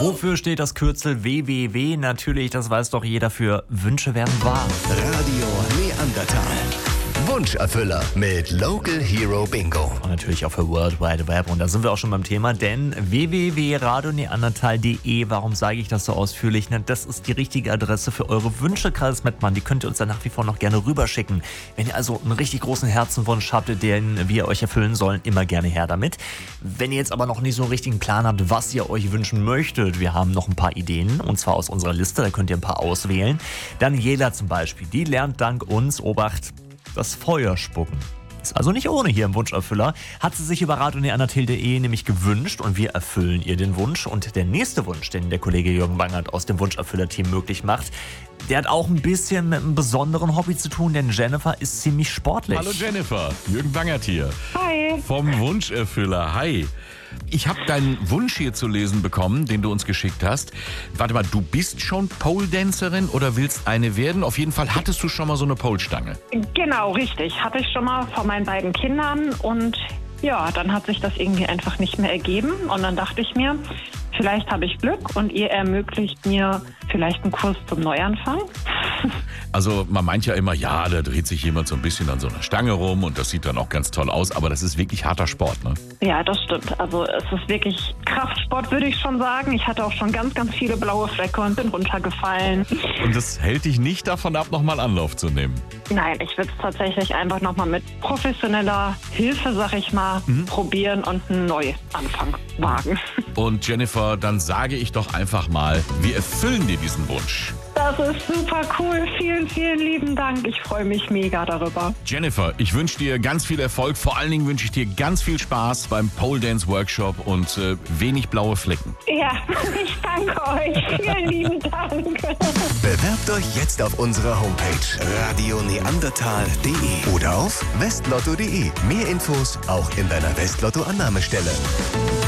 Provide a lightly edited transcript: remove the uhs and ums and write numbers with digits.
Wofür steht das Kürzel WWW? Natürlich, das weiß doch jeder, für Wünsche werden wahr. Radio Neandertal. Wunscherfüller mit Local Hero Bingo. Und natürlich auch für World Wide Web. Und da sind wir auch schon beim Thema, denn www.radioneandertal.de, warum sage ich das so ausführlich? Das ist die richtige Adresse für eure Wünsche, Karls Mettmann. Die könnt ihr uns dann nach wie vor noch gerne rüberschicken. Wenn ihr also einen richtig großen Herzenwunsch habt, den wir euch erfüllen sollen, immer gerne her damit. Wenn ihr jetzt aber noch nicht so einen richtigen Plan habt, was ihr euch wünschen möchtet, wir haben noch ein paar Ideen, und zwar aus unserer Liste, da könnt ihr ein paar auswählen. Daniela zum Beispiel, die lernt dank uns, Obacht, das Feuer spucken. Ist also nicht ohne hier im Wunscherfüller. Hat sie sich über radioneandertal.de nämlich gewünscht und wir erfüllen ihr den Wunsch. Und der nächste Wunsch, den der Kollege Jürgen Wangert aus dem Wunscherfüller-Team möglich macht, der hat auch ein bisschen mit einem besonderen Hobby zu tun, denn Jennifer ist ziemlich sportlich. Hallo Jennifer, Jürgen Wangert hier. Hi. Vom Wunscherfüller. Hi. Ich habe deinen Wunsch hier zu lesen bekommen, den du uns geschickt hast. Warte mal, du bist schon Pole-Dancerin oder willst eine werden? Auf jeden Fall hattest du schon mal so eine Pole-Stange. Genau, richtig. Hatte ich schon mal von meinen beiden Kindern und ja, dann hat sich das irgendwie einfach nicht mehr ergeben und dann dachte ich mir, vielleicht habe ich Glück und ihr ermöglicht mir vielleicht einen Kurs zum Neuanfang. Also man meint ja immer, ja, da dreht sich jemand so ein bisschen an so einer Stange rum und das sieht dann auch ganz toll aus, aber das ist wirklich harter Sport, ne? Ja, das stimmt. Also es ist wirklich Kraftsport, würde ich schon sagen. Ich hatte auch schon ganz, ganz viele blaue Flecke und bin runtergefallen. Und das hält dich nicht davon ab, nochmal Anlauf zu nehmen? Nein, ich würde es tatsächlich einfach nochmal mit professioneller Hilfe, sag ich mal, probieren und einen Neuanfang wagen. Und Jennifer, dann sage ich doch einfach mal, wir erfüllen dir diesen Wunsch. Das ist super cool. Vielen, vielen lieben Dank. Ich freue mich mega darüber. Jennifer, ich wünsche dir ganz viel Erfolg. Vor allen Dingen wünsche ich dir ganz viel Spaß beim Pole Dance Workshop und wenig blaue Flecken. Ja, ich danke euch. Vielen lieben Dank. Bewerbt euch jetzt auf unserer Homepage radioneandertal.de oder auf westlotto.de. Mehr Infos auch in deiner Westlotto-Annahmestelle.